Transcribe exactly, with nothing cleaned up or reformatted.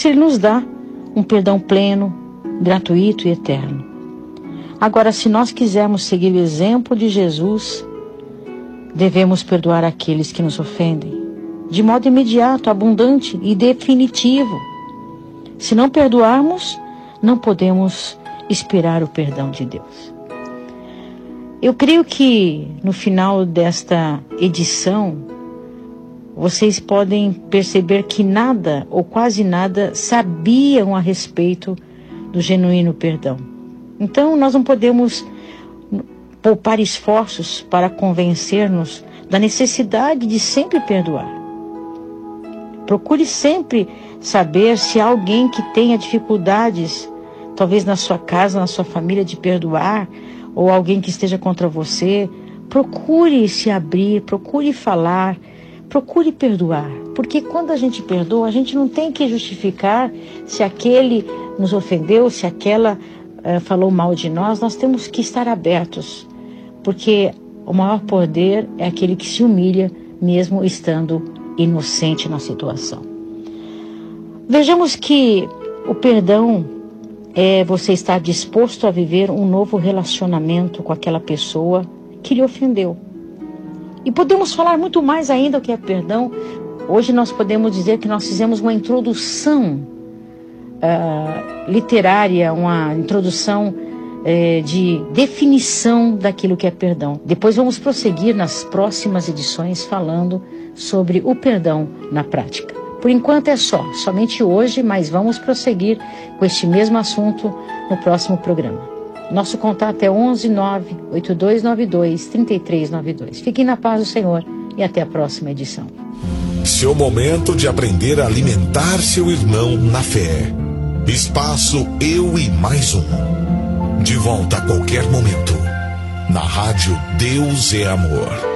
isso Ele nos dá um perdão pleno, gratuito e eterno. Agora, se nós quisermos seguir o exemplo de Jesus, devemos perdoar aqueles que nos ofendem, de modo imediato, abundante e definitivo. Se não perdoarmos, não podemos esperar o perdão de Deus. Eu creio que no final desta edição, vocês podem perceber que nada ou quase nada sabiam a respeito do genuíno perdão. Então, nós não podemos poupar esforços para convencer-nos da necessidade de sempre perdoar. Procure sempre saber se há alguém que tenha dificuldades, talvez na sua casa, na sua família, de perdoar, ou alguém que esteja contra você. Procure se abrir, procure falar, procure perdoar. Porque quando a gente perdoa, a gente não tem que justificar se aquele nos ofendeu, se aquela uh, falou mal de nós. Nós temos que estar abertos, porque o maior poder é aquele que se humilha, mesmo estando inocente na situação. Vejamos que o perdão é você estar disposto a viver um novo relacionamento com aquela pessoa que lhe ofendeu. E podemos falar muito mais ainda o que é perdão. Hoje nós podemos dizer que nós fizemos uma introdução uh, literária, uma introdução uh, de definição daquilo que é perdão. Depois vamos prosseguir nas próximas edições falando sobre o perdão na prática. Por enquanto é só, somente hoje, mas vamos prosseguir com este mesmo assunto no próximo programa. Nosso contato é onze nove oito dois nove dois três três nove dois. Fiquem na paz do Senhor e até a próxima edição. Seu momento de aprender a alimentar seu irmão na fé. Espaço Eu e Mais Um. De volta a qualquer momento. Na rádio Deus é Amor.